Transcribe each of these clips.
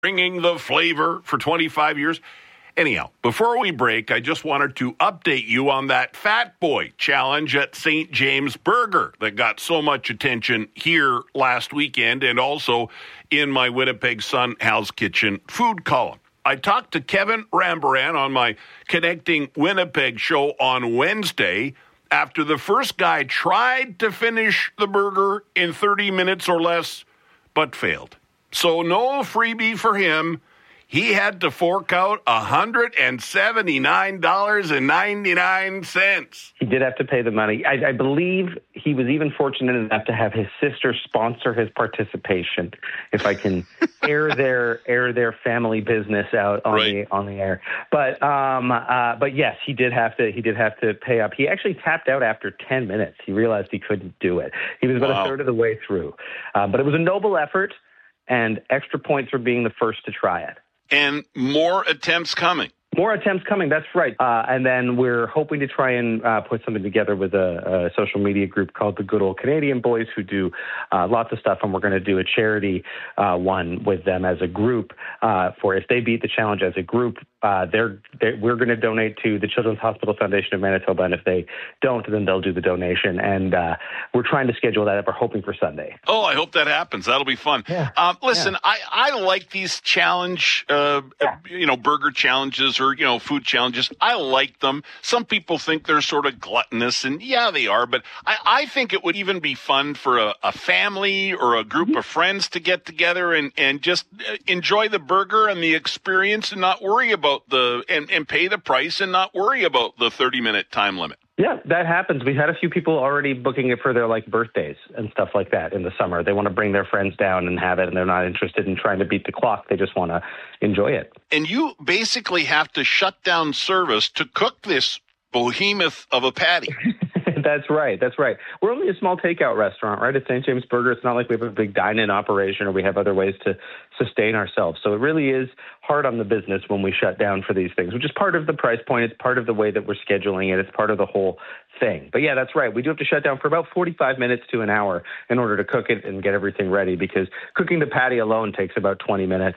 bringing the flavor for 25 years. Anyhow, before we break, I just wanted to update you on that Fat Boy challenge at St. James Burger that got so much attention here last weekend and also in my Winnipeg Sun Hal's Kitchen food column. I talked to Kevin Rambaran on my Connecting Winnipeg show on Wednesday after the first guy tried to finish the burger in 30 minutes or less, but failed. So no freebie for him. He had to fork out $179.99. He did have to pay the money. I believe he was even fortunate enough to have his sister sponsor his participation. If I can air their family business out on the air. But yes, he did have to pay up. He actually tapped out after 10 minutes. He realized he couldn't do it. He was about a third of the way through. But it was a noble effort, and extra points for being the first to try it. And more attempts coming. More attempts coming, that's right. And then we're hoping to try and put something together with a social media group called the Good Old Canadian Boys, who do lots of stuff, and we're going to do a charity one with them as a group for if they beat the challenge as a group. We're going to donate to the Children's Hospital Foundation of Manitoba, and if they don't, then they'll do the donation. And we're trying to schedule that up. We're hoping for Sunday. Oh, I hope that happens. That'll be fun. Yeah. Listen, yeah. I like these challenge, burger challenges or, food challenges. I like them. Some people think they're sort of gluttonous, and yeah, they are. But I think it would even be fun for a family or a group of friends to get together and just enjoy the burger and the experience and not worry about and pay the price and not worry about the 30-minute time limit. Yeah, that happens. We've had a few people already booking it for their birthdays and stuff like that in the summer. They want to bring their friends down and have it, and they're not interested in trying to beat the clock. They just want to enjoy it. And you basically have to shut down service to cook this behemoth of a patty. That's right. We're only a small takeout restaurant, right, at St. James Burger. It's not like we have a big dine-in operation or we have other ways to sustain ourselves. So it really is hard on the business when we shut down for these things, which is part of the price point. It's part of the way that we're scheduling it. It's part of the whole thing. But yeah, that's right. We do have to shut down for about 45 minutes to an hour in order to cook it and get everything ready, because cooking the patty alone takes about 20 minutes.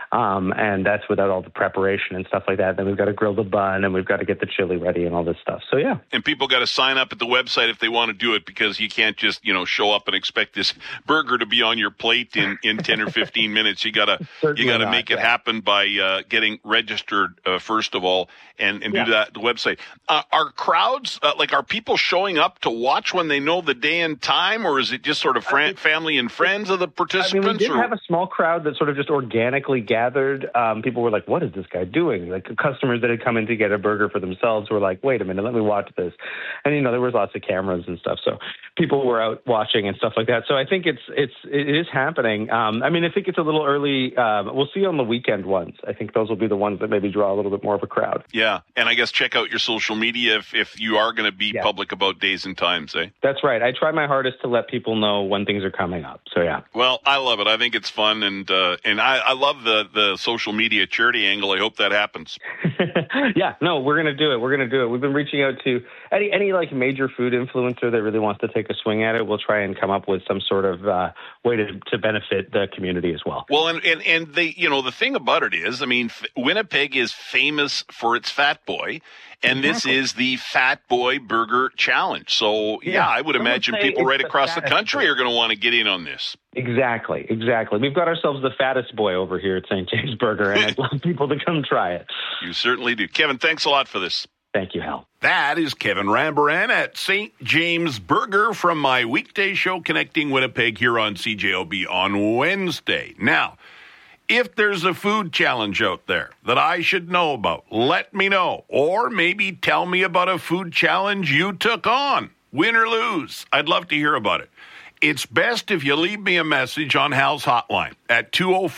And that's without all the preparation and stuff like that. Then we've got to grill the bun and we've got to get the chili ready and all this stuff. So yeah. And people got to sign up at the website if they want to do it, because you can't just, show up and expect this burger to be on your plate in 10 or 15 minutes. You got to make it happen by getting registered first of all and do that at the website. Are crowds, are people showing up to watch when they know the day and time, or is it just sort of family and friends of the participants? We did have a small crowd that sort of just organically gathered. People were like, what is this guy doing? Like customers that had come in to get a burger for themselves were like, wait a minute, let me watch this. And, there was lots of cameras and stuff. So people were out watching and stuff like that. So I think it is happening. I think it's a little early. We'll see on the weekend ones. I think those will be the ones that maybe draw a little bit more of a crowd. Yeah. And I guess check out your social media if you are going to be public about days and times, eh? That's right. I try my hardest to let people know when things are coming up. So yeah. Well, I love it. I think it's fun, and I love the social media charity angle. I hope that happens. Yeah. No, we're going to do it. We've been reaching out to any major food influencer that really wants to take a swing at it. We'll try and come up with some sort of way to benefit the community as well. Well, and the thing about it is, Winnipeg is famous for its Fat Boy, and this is the Fat Boy Burger Challenge. So, I would imagine people right across the country are going to want to get in on this. Exactly. We've got ourselves the fattest boy over here at St. James Burger, and I'd love people to come try it. You certainly do. Kevin, thanks a lot for this. Thank you, Hal. That is Kevin Rambaran at St. James Burger from my weekday show Connecting Winnipeg here on CJOB on Wednesday. Now, if there's a food challenge out there that I should know about, let me know. Or maybe tell me about a food challenge you took on, win or lose. I'd love to hear about it. It's best if you leave me a message on Hal's hotline at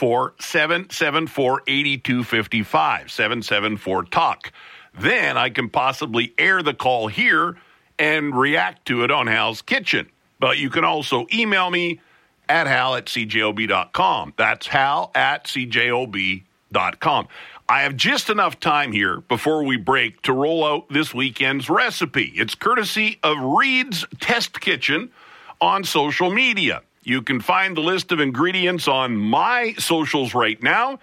204-774-8255, 774-TALK. Then I can possibly air the call here and react to it on Hal's Kitchen. But you can also email me at hal@cjob.com. That's hal@cjob.com. I have just enough time here before we break to roll out this weekend's recipe. It's courtesy of Reed's Test Kitchen on social media. You can find the list of ingredients on my socials right now.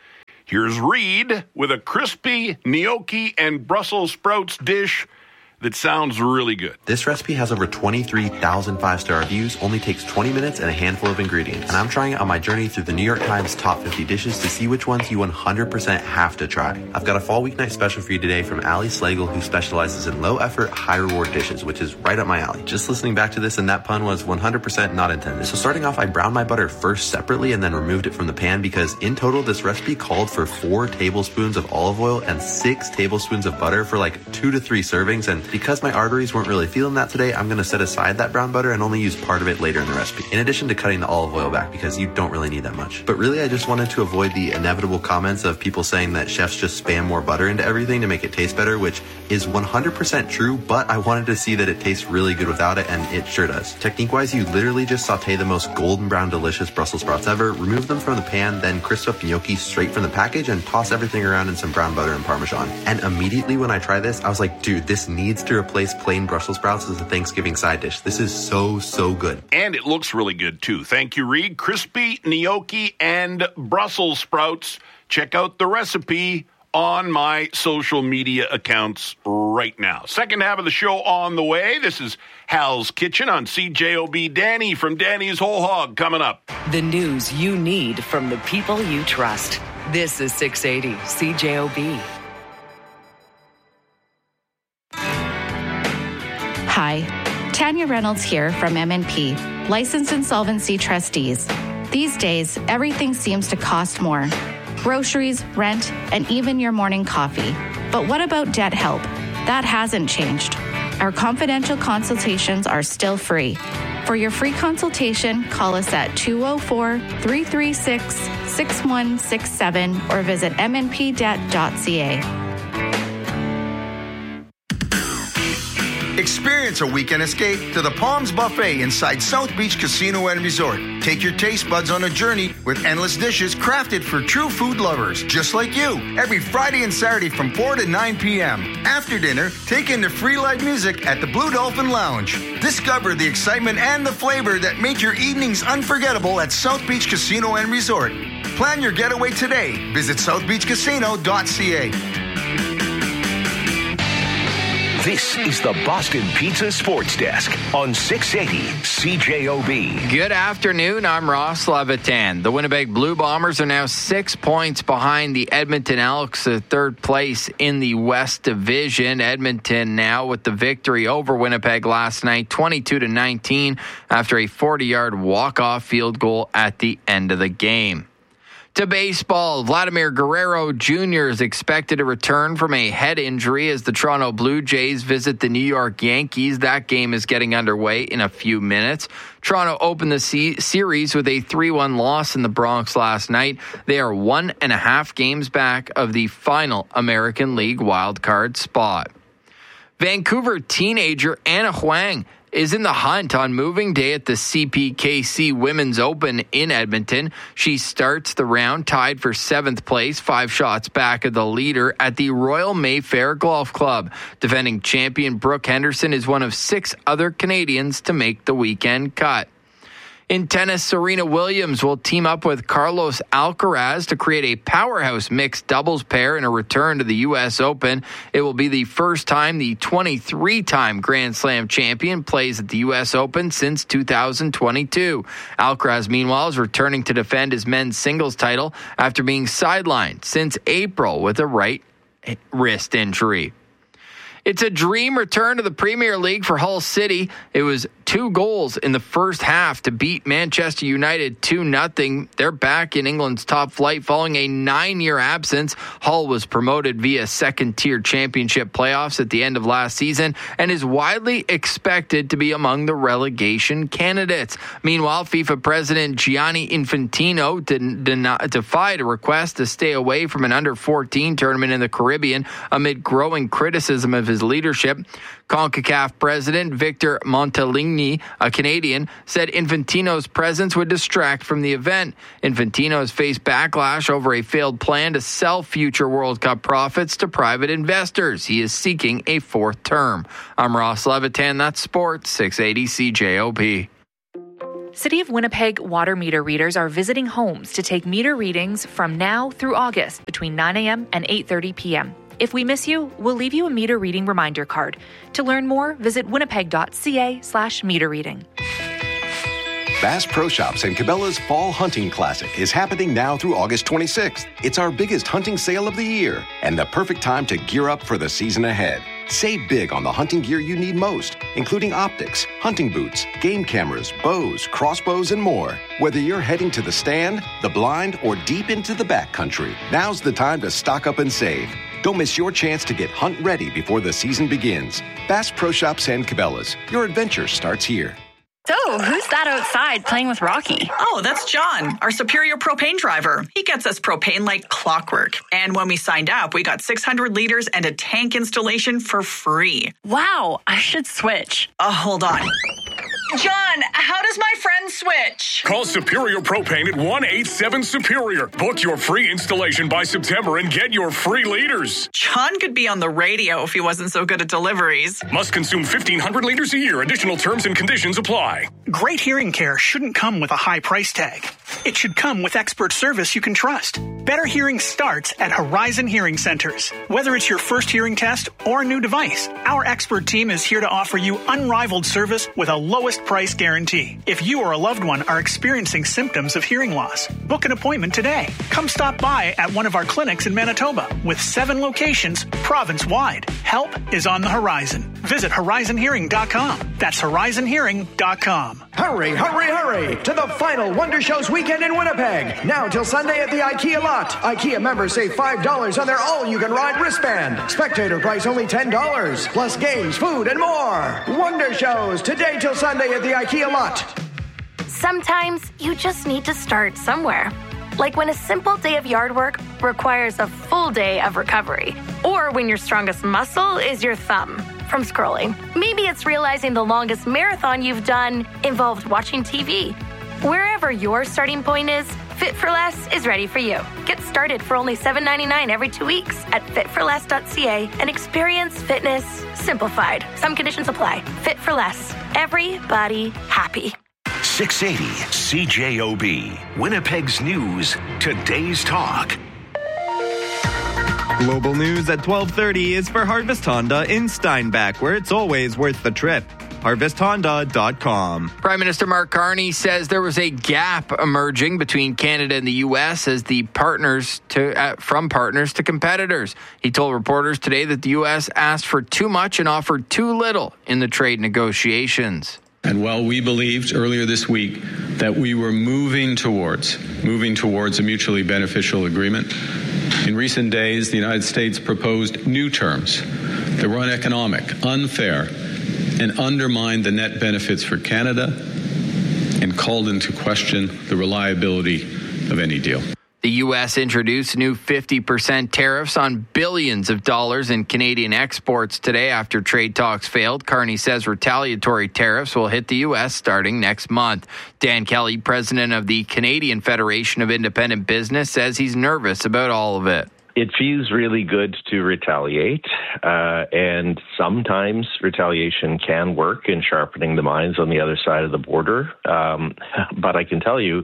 Here's Reed with a crispy gnocchi and Brussels sprouts dish that sounds really good. This recipe has over 23,000 5-star reviews, only takes 20 minutes and a handful of ingredients. And I'm trying it on my journey through the New York Times top 50 dishes to see which ones you 100% have to try. I've got a fall weeknight special for you today from Ali Slagle, who specializes in low-effort, high-reward dishes, which is right up my alley. Just listening back to this, and that pun was 100% not intended. So starting off, I browned my butter first separately and then removed it from the pan because in total, this recipe called for 4 tablespoons of olive oil and 6 tablespoons of butter for like 2 to 3 servings. And because my arteries weren't really feeling that today, I'm going to set aside that brown butter and only use part of it later in the recipe, in addition to cutting the olive oil back because you don't really need that much. But really, I just wanted to avoid the inevitable comments of people saying that chefs just spam more butter into everything to make it taste better, which is 100% true, but I wanted to see that it tastes really good without it, and it sure does. Technique-wise, you literally just saute the most golden brown delicious Brussels sprouts ever, remove them from the pan, then crisp up gnocchi straight from the package, and toss everything around in some brown butter and Parmesan. And immediately when I tried this, I was like, dude, this needs to replace plain Brussels sprouts as a Thanksgiving side dish. This is so good. And it looks really good, too. Thank you, Reed. Crispy gnocchi and Brussels sprouts. Check out the recipe on my social media accounts right now. Second half of the show on the way. This is Hal's Kitchen on CJOB. Danny from Danny's Whole Hog coming up. The news you need from the people you trust. This is 680 CJOB. Hi, Tanya Reynolds here from MNP, Licensed Insolvency Trustees. These days, everything seems to cost more. Groceries, rent, and even your morning coffee. But what about debt help? That hasn't changed. Our confidential consultations are still free. For your free consultation, call us at 204-336-6167 or visit mnpdebt.ca. Experience a weekend escape to the Palms Buffet inside South Beach Casino and Resort. Take your taste buds on a journey with endless dishes crafted for true food lovers, just like you. Every Friday and Saturday from 4 to 9 p.m. After dinner, take in the free live music at the Blue Dolphin Lounge. Discover the excitement and the flavor that make your evenings unforgettable at South Beach Casino and Resort. Plan your getaway today. Visit southbeachcasino.ca. This is the Boston Pizza Sports Desk on 680 CJOB. Good afternoon. I'm Ross Levitan. The Winnipeg Blue Bombers are now 6 points behind the Edmonton Elks, third place in the West Division. Edmonton now with the victory over Winnipeg last night, 22-19, after a 40-yard walk-off field goal at the end of the game. To baseball, Vladimir Guerrero Jr. is expected to return from a head injury as the Toronto Blue Jays visit the New York Yankees. That game is getting underway in a few minutes. Toronto opened the series with a 3-1 loss in the Bronx last night. They are 1.5 games back of the final American League wildcard spot. Vancouver teenager Anna Huang is in the hunt on moving day at the CPKC Women's Open in Edmonton. She starts the round tied for 7th place, 5 shots back of the leader at the Royal Mayfair Golf Club. Defending champion Brooke Henderson is one of 6 other Canadians to make the weekend cut. In tennis, Serena Williams will team up with Carlos Alcaraz to create a powerhouse mixed doubles pair in a return to the U.S. Open. It will be the first time the 23-time Grand Slam champion plays at the U.S. Open since 2022. Alcaraz, meanwhile, is returning to defend his men's singles title after being sidelined since April with a right wrist injury. It's a dream return to the Premier League for Hull City. It was 2 goals in the first half to beat Manchester United 2-0. They're back in England's top flight following a 9-year absence. Hull was promoted via second-tier championship playoffs at the end of last season and is widely expected to be among the relegation candidates. Meanwhile, FIFA President Gianni Infantino defied a request to stay away from an under-14 tournament in the Caribbean amid growing criticism of his leadership. CONCACAF President Victor Montaligny, a Canadian, said Infantino's presence would distract from the event. Infantino has faced backlash over a failed plan to sell future World Cup profits to private investors. He is seeking a 4th term. I'm Ross Levitan. That's Sports 680 CJOB. City of Winnipeg water meter readers are visiting homes to take meter readings from now through August between 9 a.m. and 8:30 p.m. If we miss you, we'll leave you a meter reading reminder card. To learn more, visit winnipeg.ca/meter reading. Bass Pro Shops and Cabela's Fall Hunting Classic is happening now through August 26th. It's our biggest hunting sale of the year and the perfect time to gear up for the season ahead. Save big on the hunting gear you need most, including optics, hunting boots, game cameras, bows, crossbows, and more. Whether you're heading to the stand, the blind, or deep into the backcountry, now's the time to stock up and save. Don't miss your chance to get hunt ready before the season begins. Bass Pro Shops and Cabela's. Your adventure starts here. So, who's that outside playing with Rocky? Oh, that's John, our Superior propane driver. He gets us propane like clockwork. And when we signed up, we got 600 liters and a tank installation for free. Wow, I should switch. Hold on. John, how does my friend switch? Call Superior Propane at 187-SUPERIOR. Book your free installation by September and get your free liters. John could be on the radio if he wasn't so good at deliveries. Must consume 1,500 liters a year. Additional terms and conditions apply. Great hearing care shouldn't come with a high price tag. It should come with expert service you can trust. Better hearing starts at Horizon Hearing Centers. Whether it's your first hearing test or a new device, our expert team is here to offer you unrivaled service with a lowest price guarantee. If you or a loved one are experiencing symptoms of hearing loss, book an appointment today. Come stop by at one of our clinics in Manitoba with 7 locations province-wide. Help is on the horizon. Visit horizonhearing.com. That's horizonhearing.com. Hurry, hurry, hurry to the final Wonder Shows weekend in Winnipeg. Now till Sunday at the IKEA lot. IKEA members save $5 on their all-you-can-ride wristband. Spectator price only $10. Plus games, food, and more. Wonder Shows today till Sunday at the IKEA lot. Sometimes you just need to start somewhere. Like when a simple day of yard work requires a full day of recovery. Or when your strongest muscle is your thumb from scrolling. Maybe it's realizing the longest marathon you've done involved watching TV. Wherever your starting point is, Fit for Less is ready for you. Get started for only $7.99 every 2 weeks at fitforless.ca and experience fitness simplified. Some conditions apply. Fit for Less. Everybody happy. 680 CJOB. Winnipeg's news. Today's talk. Global news at 12:30 is for Harvest Honda in Steinbach, where it's always worth the trip. HarvestHonda.com. Prime Minister Mark Carney says there was a gap emerging between Canada and the U.S. as the from partners to competitors. He told reporters today that the U.S. asked for too much and offered too little in the trade negotiations. And while we believed earlier this week that we were moving towards a mutually beneficial agreement, in recent days, the United States proposed new terms that were uneconomic, unfair, and undermined the net benefits for Canada and called into question the reliability of any deal. The U.S. introduced new 50% tariffs on billions of dollars in Canadian exports today after trade talks failed. Carney says retaliatory tariffs will hit the U.S. starting next month. Dan Kelly, president of the Canadian Federation of Independent Business, says he's nervous about all of it. It feels really good to retaliate, and sometimes retaliation can work in sharpening the minds on the other side of the border. But I can tell you,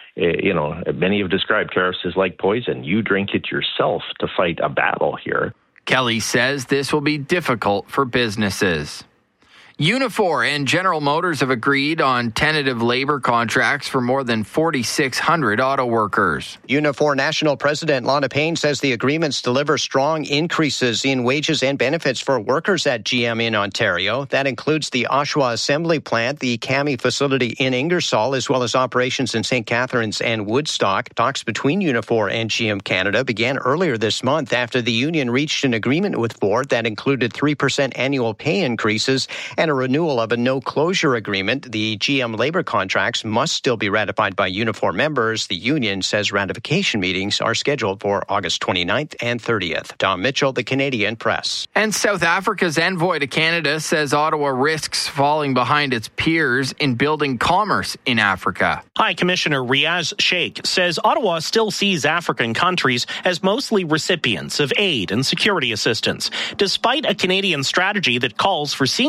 many have described tariffs as like poison. You drink it yourself to fight a battle here. Kelly says this will be difficult for businesses. Unifor and General Motors have agreed on tentative labor contracts for more than 4,600 auto workers. Unifor National President Lana Payne says the agreements deliver strong increases in wages and benefits for workers at GM in Ontario. That includes the Oshawa Assembly Plant, the CAMI facility in Ingersoll, as well as operations in St. Catharines and Woodstock. Talks between Unifor and GM Canada began earlier this month after the union reached an agreement with Ford that included 3% annual pay increases and a renewal of a no-closure agreement. The GM labor contracts must still be ratified by Unifor members. The union says ratification meetings are scheduled for August 29th and 30th. Tom Mitchell, the Canadian Press. And South Africa's envoy to Canada says Ottawa risks falling behind its peers in building commerce in Africa. High Commissioner Riaz Sheikh says Ottawa still sees African countries as mostly recipients of aid and security assistance, despite a Canadian strategy that calls for seeing the continent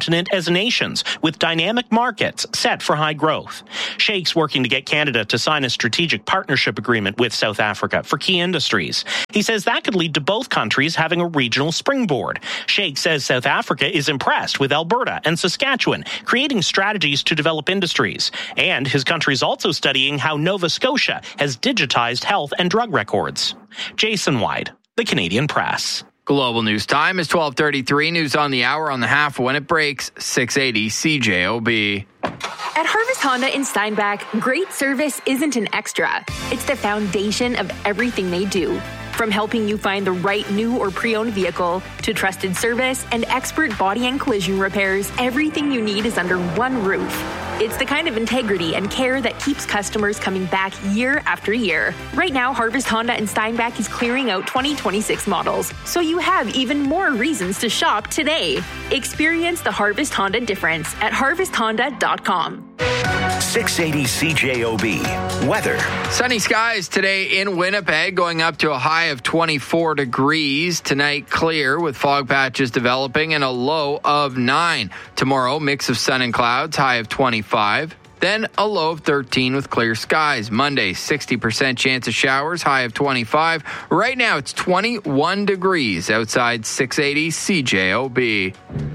continent as nations, with dynamic markets set for high growth. Shake's working to get Canada to sign a strategic partnership agreement with South Africa for key industries. He says that could lead to both countries having a regional springboard. Shake says South Africa is impressed with Alberta and Saskatchewan, creating strategies to develop industries. And his country is also studying how Nova Scotia has digitized health and drug records. Jason Wyde, The Canadian Press. Global News Time is 12:33. News on the hour on the half when it breaks. 680 CJOB. At Harvest Honda in Steinbach, great service isn't an extra. It's the foundation of everything they do. From helping you find the right new or pre-owned vehicle to trusted service and expert body and collision repairs, everything you need is under one roof. It's the kind of integrity and care that keeps customers coming back year after year. Right now, Harvest Honda in Steinbach is clearing out 2026 models, so you have even more reasons to shop today. Experience the Harvest Honda difference at harvesthonda.com. 680 CJOB. Weather. Sunny skies today in Winnipeg, going up to a high of 24 degrees. Tonight, clear with fog patches developing and a low of 9. Tomorrow, mix of sun and clouds, high of 25. Then a low of 13 with clear skies. Monday, 60% chance of showers, high of 25. Right now, it's 21 degrees outside 680 CJOB.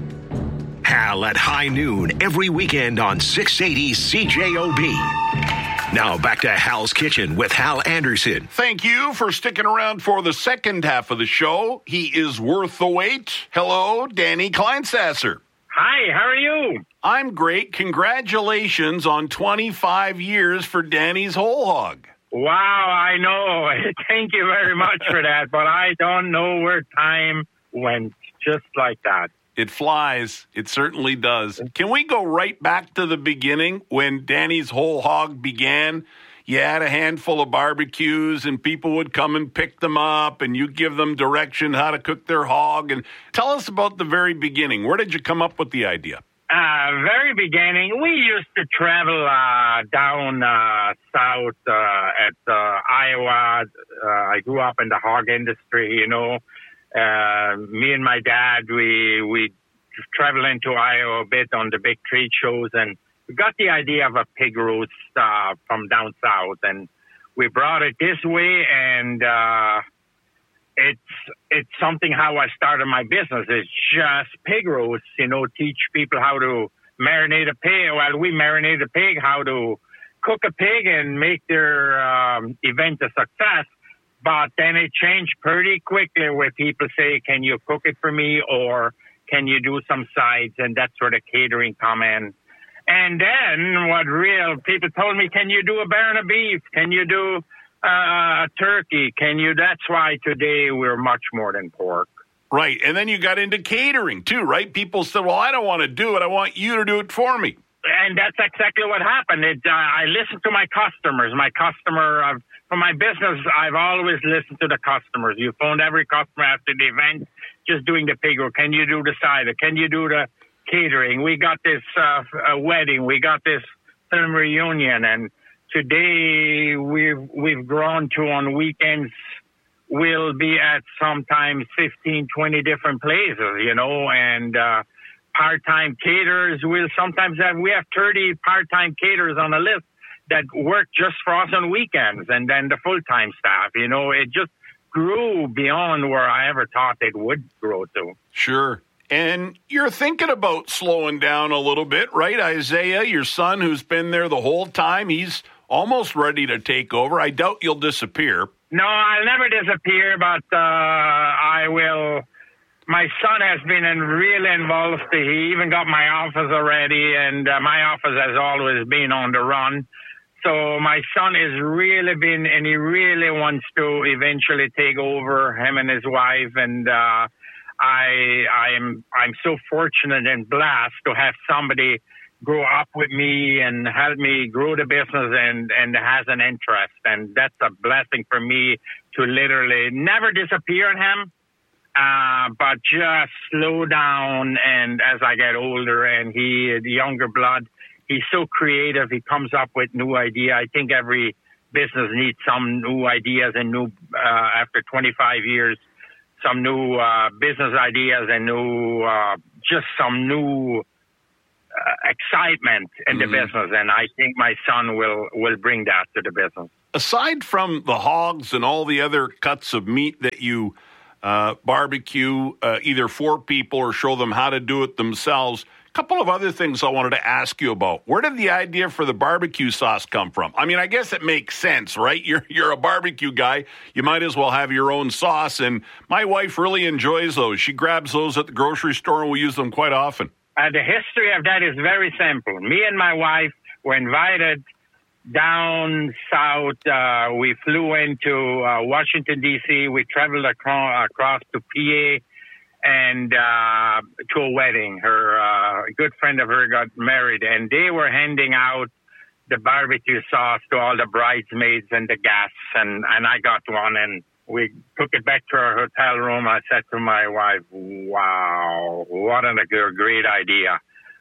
Hal at high noon every weekend on 680 CJOB. Now back to Hal's Kitchen with Hal Anderson. Thank you for sticking around for the second half of the show. He is worth the wait. Hello, Danny Kleinsasser. Hi, how are you? I'm great. Congratulations on 25 years for Danny's Whole Hog. Wow, I know. Thank you very much for that, but I don't know where time went just like that. It flies. It certainly does. Can we go right back to the beginning when Danny's Whole Hog began? You had a handful of barbecues and people would come and pick them up and you give them direction how to cook their hog. And tell us about the very beginning. Where did you come up with the idea? Very beginning, we used to travel down south at Iowa. I grew up in the hog industry, you know. Me and my dad, we travel into Iowa a bit on the big trade shows, and we got the idea of a pig roast from down south, and we brought it this way, and it's something how I started my business. It's just pig roasts, you know, teach people how to marinate a pig. Well, we marinate a pig, how to cook a pig and make their event a success. But then it changed pretty quickly where people say, can you cook it for me or can you do some sides? And that's where the catering come in. And then what real people told me, can you do a baron of beef? Can you do a turkey? That's why today we're much more than pork. Right. And then you got into catering too, right? People said, well, I don't want to do it. I want you to do it for me. And that's exactly what happened. I listened to my customers. For my business, I've always listened to the customers. You phoned every customer after the event, just doing the pig roast. Can you do the cider? Can you do the catering? We got this wedding. We got this film reunion. And today we've grown to on weekends, we'll be at sometimes 15, 20 different places, you know, and part-time caterers. We have 30 part-time caterers on the list that work just for us on weekends, and then the full-time staff. You know, it just grew beyond where I ever thought it would grow to. Sure. And you're thinking about slowing down a little bit, right? Isaiah, your son, who's been there the whole time, he's almost ready to take over. I doubt you'll disappear. No, I'll never disappear, but I will. My son has been really involved. He even got my office already, and my office has always been on the run. So my son has really been, and he really wants to eventually take over, him and his wife. And I'm so fortunate and blessed to have somebody grow up with me and help me grow the business and has an interest. And that's a blessing for me to literally never disappear on him, but just slow down. And as I get older and the younger blood, he's so creative. He comes up with new ideas. I think every business needs some new ideas and new, after 25 years, some new business ideas and some new excitement in the business, and I think my son will bring that to the business. Aside from the hogs and all the other cuts of meat that you barbecue either for people or show them how to do it themselves, a couple of other things I wanted to ask you about. Where did the idea for the barbecue sauce come from? I mean, I guess it makes sense, right? You're a barbecue guy. You might as well have your own sauce. And my wife really enjoys those. She grabs those at the grocery store, and we use them quite often. The history of that is very simple. Me and my wife were invited down south. We flew into Washington, D.C. We traveled across to PA and to a wedding. A good friend of hers got married, and they were handing out the barbecue sauce to all the bridesmaids and the guests, and I got one, and we took it back to our hotel room. I said to my wife, wow, what a great idea.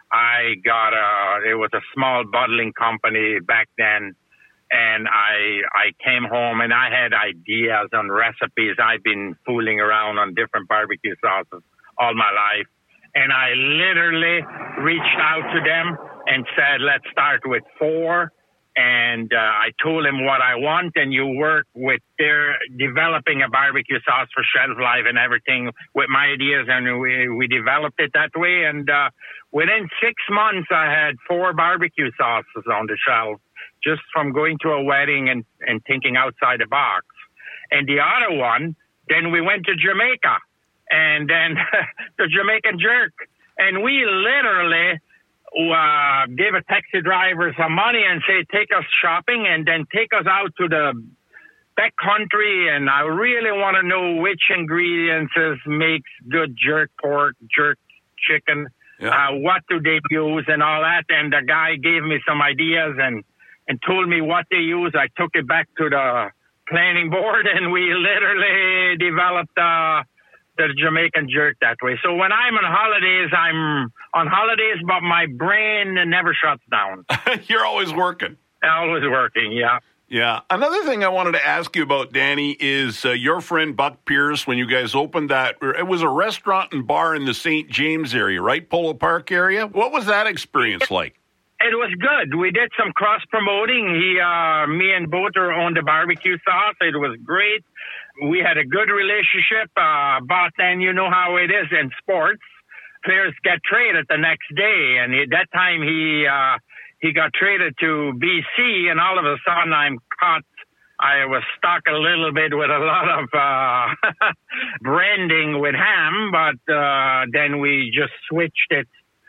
It was a small bottling company back then, and I came home and I had ideas on recipes. I've been fooling around on different barbecue sauces all my life. And I literally reached out to them and said, let's start with 4. And I told them what I want, and you work with their developing a barbecue sauce for shelf life and everything with my ideas, and we developed it that way. And within 6 months, I had 4 barbecue sauces on the shelf, just from going to a wedding and thinking outside the box. And the other one, then we went to Jamaica, and then the Jamaican jerk. And we literally gave a taxi driver some money and say, take us shopping and then take us out to the back country. And I really want to know which ingredients makes good jerk pork, jerk chicken. What do they use and all that. And the guy gave me some ideas and told me what they use. I took it back to the planning board, and we literally developed the Jamaican jerk that way. So when I'm on holidays, but my brain never shuts down. You're always working. Always working, yeah. Yeah. Another thing I wanted to ask you about, Danny, is your friend Buck Pierce, when you guys opened that, it was a restaurant and bar in the St. James area, right? Polo Park area. What was that experience like? It was good. We did some cross-promoting. Me and Boter owned the barbecue sauce. It was great. We had a good relationship, but then you know how it is in sports. Players get traded the next day, and at that time he got traded to BC, and all of a sudden I'm caught. I was stuck a little bit with a lot of branding with ham, but then we just switched it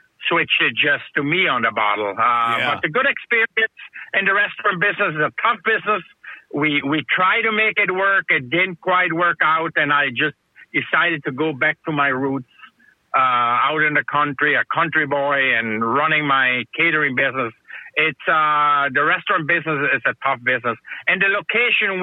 just to me on the bottle. But the good experience in the restaurant business is a tough business. We tried to make it work. It didn't quite work out, and I just decided to go back to my roots out in the country, a country boy, and running my catering business. It's the restaurant business is a tough business, and the location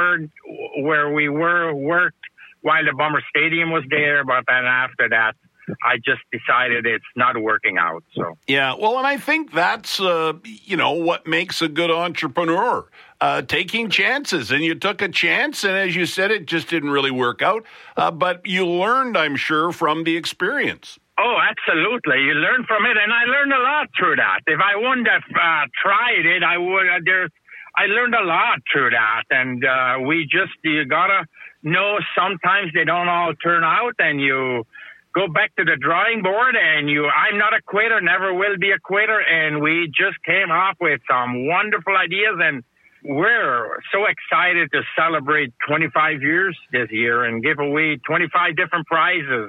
where we worked while the Bomber Stadium was there, but then after that, I just decided it's not working out. So yeah, well, and I think that's what makes a good entrepreneur, taking chances. And you took a chance, and as you said, it just didn't really work out. But you learned, I'm sure, from the experience. Oh, absolutely. You learn from it, and I learned a lot through that. If I wouldn't have tried it, I would. I learned a lot through that, and you gotta know sometimes they don't all turn out, and you go back to the drawing board, and I'm not a quitter, never will be a quitter, and we just came up with some wonderful ideas, and we're so excited to celebrate 25 years this year and give away 25 different prizes,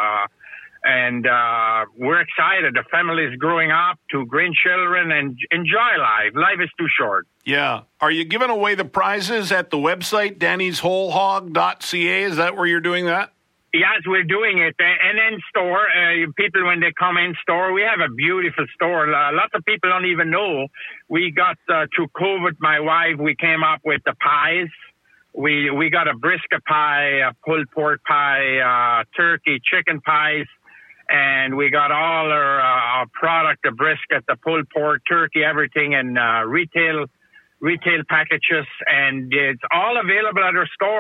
and we're excited. The family is growing up to grandchildren and enjoy life. Life is too short. Yeah. Are you giving away the prizes at the website, dannyswholehog.ca? Is that where you're doing that? Yes, we're doing it. And in store, people, when they come in store, we have a beautiful store. Lots of people don't even know. We got, through COVID, my wife, we came up with the pies. We got a brisket pie, a pulled pork pie, turkey, chicken pies. And we got all our product, the brisket, the pulled pork, turkey, everything in retail packages. And it's all available at our store.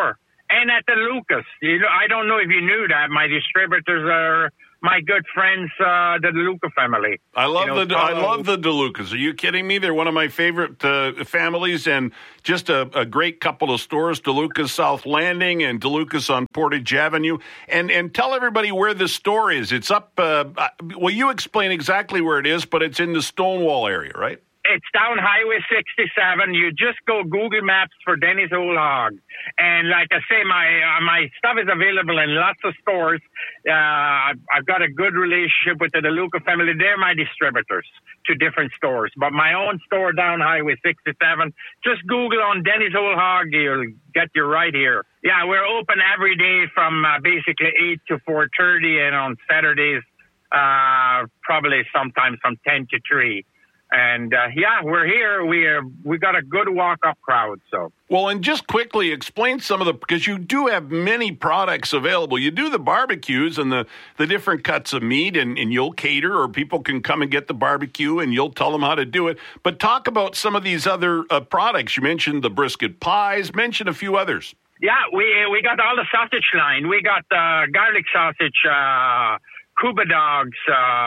And at the Lucas. I don't know if you knew that. My distributors are my good friends, the DeLuca family. I love the DeLucas. Are you kidding me? They're one of my favorite families, and just a great couple of stores, DeLucas South Landing and DeLucas on Portage Avenue. And tell everybody where the store is. It's up, well, you explain exactly where it is, but it's in the Stonewall area, right? It's down Highway 67. You just go Google Maps for Denny's Whole Hog. And like I say, my stuff is available in lots of stores. I've got a good relationship with the DeLuca family. They're my distributors to different stores. But my own store down Highway 67, just Google on Denny's Whole Hog. You'll get you right here. Yeah, we're open every day from basically 8 to 4:30, and on Saturdays, probably sometimes from 10 to 3. And, we're here. We got a good walk-up crowd, so. Well, and just quickly explain some of because you do have many products available. You do the barbecues and the different cuts of meat, and you'll cater, or people can come and get the barbecue, and you'll tell them how to do it. But talk about some of these other products. You mentioned the brisket pies, mention a few others. Yeah, we got all the sausage line. We got garlic sausage, Cuba dogs.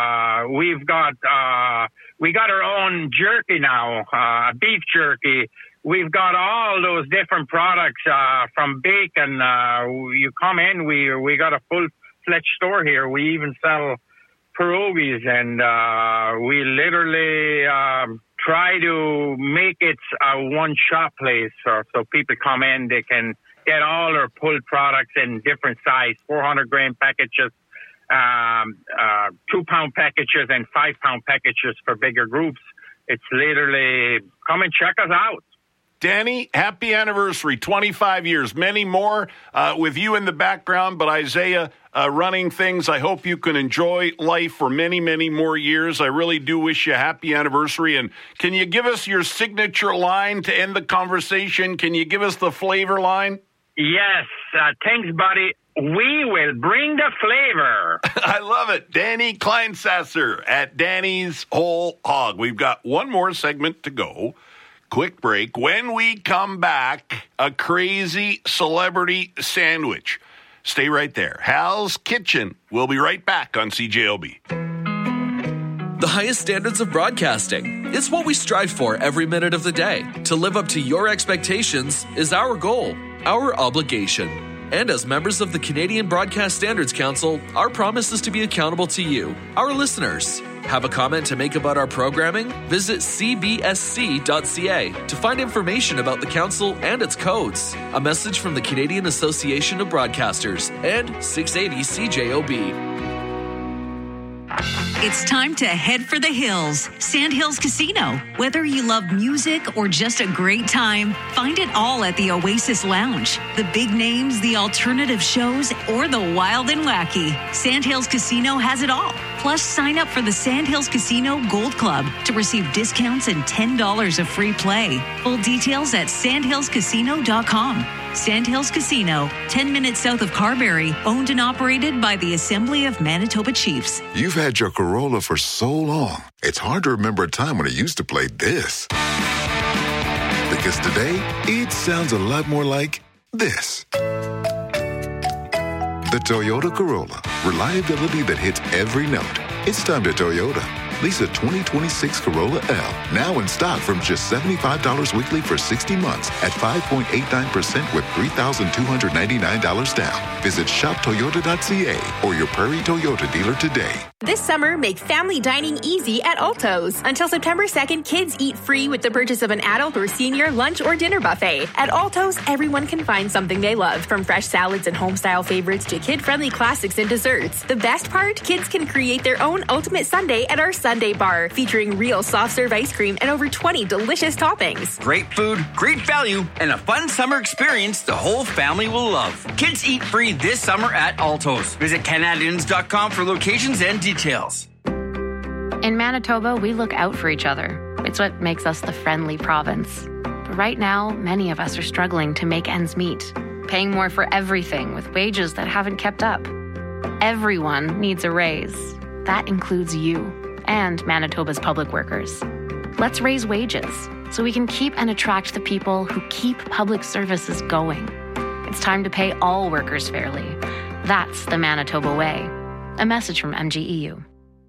We got our own jerky now, beef jerky. We've got all those different products from bacon. You come in, we got a full-fledged store here. We even sell pierogies, and we literally try to make it a one-shop place. So people come in, they can get all our pulled products in different size, 400-gram packages, 2-pound packages, and 5-pound packages for bigger groups. It's literally, come and check us out. Danny, happy anniversary, 25 years, many more with you in the background, but Isaiah running things. I hope you can enjoy life for many, many more years. I really do wish you a happy anniversary. And can you give us your signature line to end the conversation? Can you give us the flavor line? Yes, thanks, buddy. We will bring the flavor. I love it. Danny Kleinsasser at Danny's Whole Hog. We've got one more segment to go. Quick break. When we come back, a crazy celebrity sandwich. Stay right there. Hal's Kitchen. We'll be right back on CJOB. The highest standards of broadcasting. It's what we strive for every minute of the day. To live up to your expectations is our goal, our obligation. And as members of the Canadian Broadcast Standards Council, our promise is to be accountable to you, our listeners. Have a comment to make about our programming? Visit cbsc.ca to find information about the council and its codes. A message from the Canadian Association of Broadcasters and 680 CJOB. It's time to head for the hills. Sandhills Casino. Whether you love music or just a great time, find it all at the Oasis Lounge. The big names, the alternative shows, or the wild and wacky. Sandhills Casino has it all. Plus, sign up for the Sandhills Casino Gold Club to receive discounts and $10 of free play. Full details at sandhillscasino.com. Sandhills Casino, 10 minutes south of Carberry, owned and operated by the Assembly of Manitoba Chiefs. You've had your Corolla for so long, it's hard to remember a time when it used to play this. Because today, it sounds a lot more like this. The Toyota Corolla. Reliability that hits every note. It's time to Toyota. Lease a 2026 Corolla L. Now in stock from just $75 weekly for 60 months at 5.89% with $3,299 down. Visit shoptoyota.ca or your Prairie Toyota dealer today. This summer, make family dining easy at Alto's. Until September 2nd, kids eat free with the purchase of an adult or senior lunch or dinner buffet. At Alto's, everyone can find something they love, from fresh salads and home-style favorites to kid-friendly classics and desserts. The best part? Kids can create their own ultimate sundae at our Sunday Bar, featuring real soft-serve ice cream and over 20 delicious toppings. Great food, great value, and a fun summer experience the whole family will love. Kids eat free this summer at Alto's. Visit Canadians.com for locations and details. In Manitoba, we look out for each other. It's what makes us the friendly province. But right now, many of us are struggling to make ends meet, paying more for everything with wages that haven't kept up. Everyone needs a raise. That includes you and Manitoba's public workers. Let's raise wages so we can keep and attract the people who keep public services going. It's time to pay all workers fairly. That's the Manitoba way. A message from MGEU.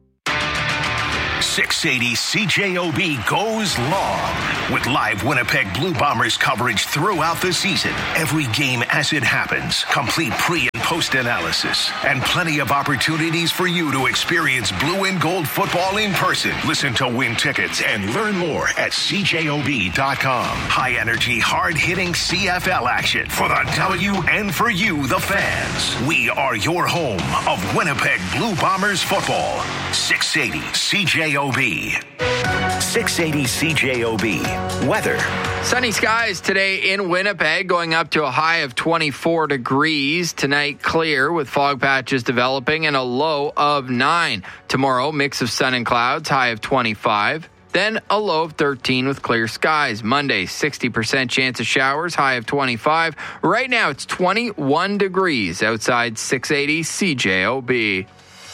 680 CJOB goes long with live Winnipeg Blue Bombers coverage throughout the season. Every game as it happens, complete pre- and post-analysis, and plenty of opportunities for you to experience blue and gold football in person. Listen to win tickets and learn more at CJOB.com. High-energy, hard-hitting CFL action for the W and for you, the fans. We are your home of Winnipeg Blue Bombers football. 680 CJOB. 680 CJOB. Weather. Sunny skies today in Winnipeg, going up to a high of 24 degrees. Tonight, clear with fog patches developing and a low of 9. Tomorrow, mix of sun and clouds, high of 25. Then a low of 13 with clear skies. Monday, 60% chance of showers, high of 25. Right now, it's 21 degrees outside 680 CJOB.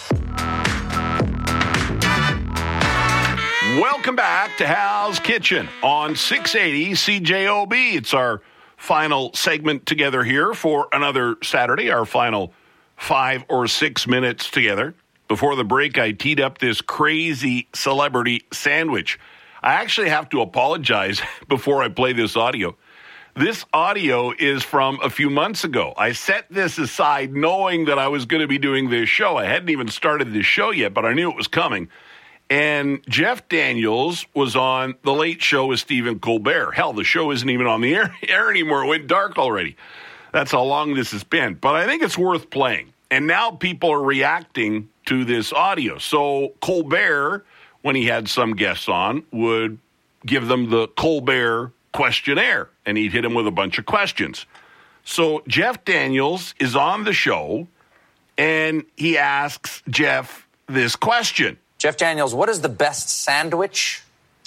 Welcome back to Hal's Kitchen on 680 CJOB. It's our final segment together here for another Saturday, our final 5 or 6 minutes together. Before the break, I teed up this crazy celebrity sandwich. I actually have to apologize before I play this audio. This audio is from a few months ago. I set this aside knowing that I was going to be doing this show. I hadn't even started this show yet, but I knew it was coming. And Jeff Daniels was on The Late Show with Stephen Colbert. Hell, the show isn't even on the air anymore. It went dark already. That's how long this has been. But I think it's worth playing. And now people are reacting to this audio. So Colbert, when he had some guests on, would give them the Colbert questionnaire. And he'd hit them with a bunch of questions. So Jeff Daniels is on the show, and he asks Jeff this question. Jeff Daniels, what is the best sandwich?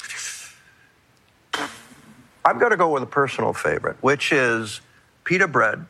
I've got to go with a personal favorite, which is pita bread.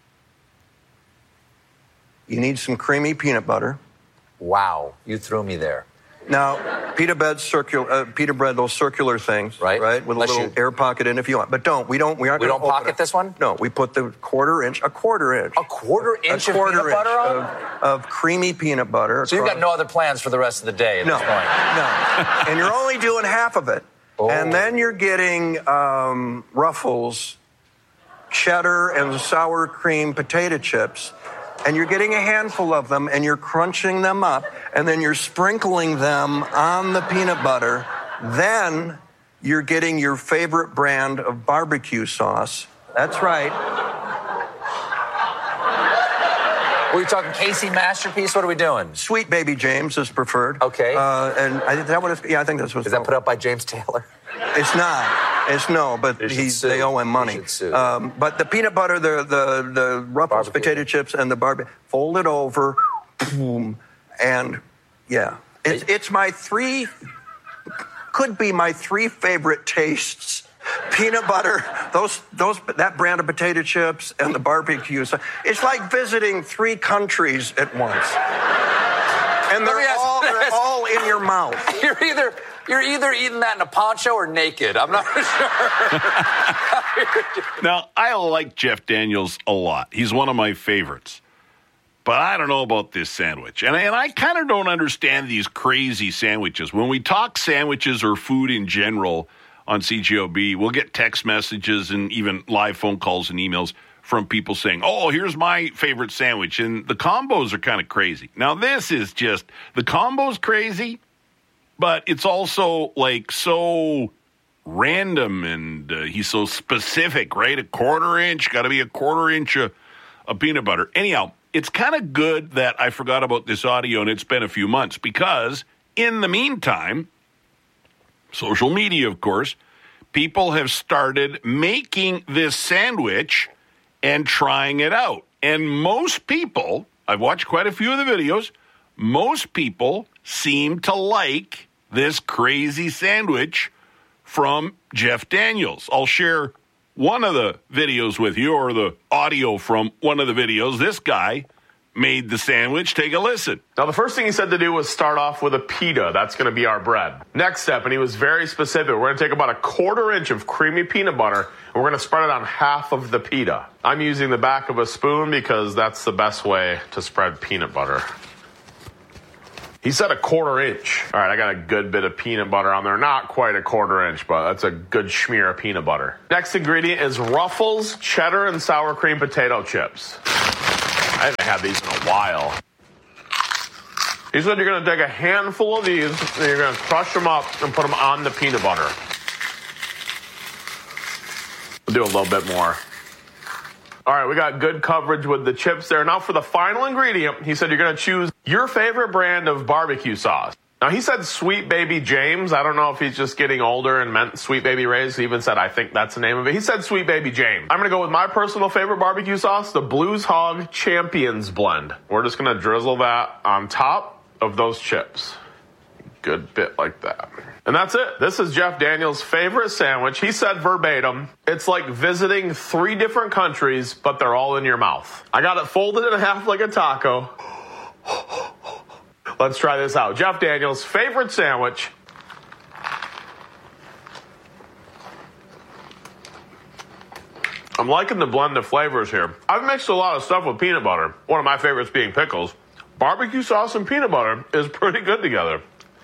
You need some creamy peanut butter. Wow, you threw me there. Now, pita bread, those circular things, right? With Unless a little air pocket in if you want. But we aren't going to pocket this one? No, we put the quarter inch. A quarter inch of peanut butter on? Of creamy peanut butter. So you've got no other plans for the rest of the day at this point? No. And you're only doing half of it. Oh. And then you're getting Ruffles, cheddar, and sour cream potato chips. And you're getting a handful of them, and you're crunching them up, and then you're sprinkling them on the peanut butter. Then you're getting your favorite brand of barbecue sauce. That's right. Were you talking Casey Masterpiece? What are we doing? Sweet Baby James is preferred. Okay. And I think that's what. Is that put up by James Taylor? It's not. But they owe him money. But the peanut butter, the Ruffles potato chips, and the barbecue, fold it over, boom, and yeah, it's my could be my three favorite tastes: peanut butter, that brand of potato chips, and the barbecue. So it's like visiting 3 countries at once, and they're all in your mouth. You're either eating that in a poncho or naked. I'm not sure. Now, I like Jeff Daniels a lot. He's one of my favorites. But I don't know about this sandwich. And I kind of don't understand these crazy sandwiches. When we talk sandwiches or food in general on CJOB, we'll get text messages and even live phone calls and emails from people saying, oh, here's my favorite sandwich. And the combos are kind of crazy. Now, this is just, the combo's crazy, but it's also like so random and he's so specific, right? A quarter inch, got to be a quarter inch of peanut butter. Anyhow, it's kind of good that I forgot about this audio and it's been a few months because in the meantime, social media, of course, people have started making this sandwich and trying it out. And most people, I've watched quite a few of the videos, most people seem to like this crazy sandwich from Jeff Daniels. I'll share one of the videos with you, or the audio from one of the videos. This guy made the sandwich. Take a listen. Now, the first thing he said to do was start off with a pita. That's going to be our bread. Next step, and he was very specific, we're going to take about a 1/4 inch of creamy peanut butter, and we're going to spread it on half of the pita. I'm using the back of a spoon because that's the best way to spread peanut butter. He said a 1/4 inch. All right, I got a good bit of peanut butter on there. Not quite a 1/4 inch, but that's a good smear of peanut butter. Next ingredient is Ruffles cheddar and sour cream potato chips. I haven't had these in a while. He said you're going to take a handful of these and you're going to crush them up and put them on the peanut butter. We'll do a little bit more. All right, we got good coverage with the chips there. Now for the final ingredient, he said you're going to choose your favorite brand of barbecue sauce. Now he said Sweet Baby James. I don't know if he's just getting older and meant Sweet Baby Ray's. He even said, I think that's the name of it. He said Sweet Baby James. I'm going to go with my personal favorite barbecue sauce, the Blues Hog Champions Blend. We're just going to drizzle that on top of those chips. Good bit like that. And that's it. This is Jeff Daniels' favorite sandwich. He said verbatim, it's like visiting 3 different countries, but they're all in your mouth. I got it folded in half like a taco. Let's try this out. Jeff Daniels' favorite sandwich. I'm liking the blend of flavors here. I've mixed a lot of stuff with peanut butter. One of my favorites being pickles. Barbecue sauce and peanut butter is pretty good together.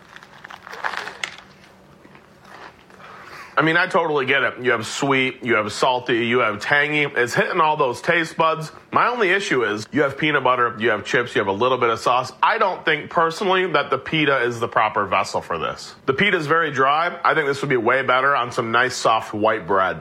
I mean, I totally get it. You have sweet, you have salty, you have tangy. It's hitting all those taste buds. My only issue is you have peanut butter, you have chips, you have a little bit of sauce. I don't think personally that the pita is the proper vessel for this. The pita is very dry. I think this would be way better on some nice soft white bread.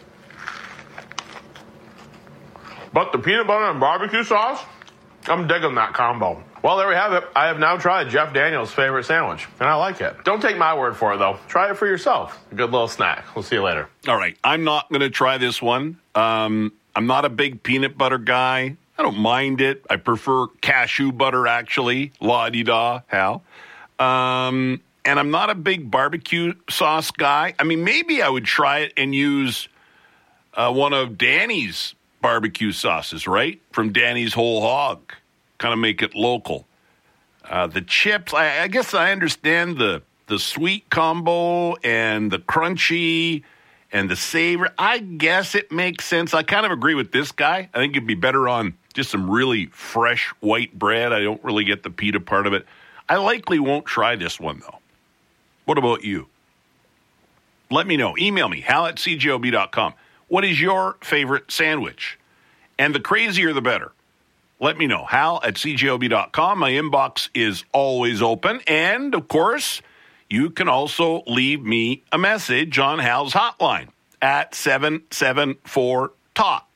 But the peanut butter and barbecue sauce, I'm digging that combo. Well, there we have it. I have now tried Jeff Daniels' favorite sandwich, and I like it. Don't take my word for it, though. Try it for yourself. A good little snack. We'll see you later. All right. I'm not going to try this one. I'm not a big peanut butter guy. I don't mind it. I prefer cashew butter, actually. La-di-da, Hal. And I'm not a big barbecue sauce guy. I mean, maybe I would try it and use one of Danny's barbecue sauces, right? From Danny's Whole Hog. Kind of make it local. The chips, I guess I understand the sweet combo and the crunchy and the savor. I guess it makes sense. I kind of agree with this guy. I think it'd be better on just some really fresh white bread. I don't really get the pita part of it. I likely won't try this one, though. What about you? Let me know. Email me, hal@cjob.com. What is your favorite sandwich? And the crazier, the better. Let me know. hal@cjob.com. My inbox is always open. And, of course, you can also leave me a message on Hal's hotline at 774-TALK.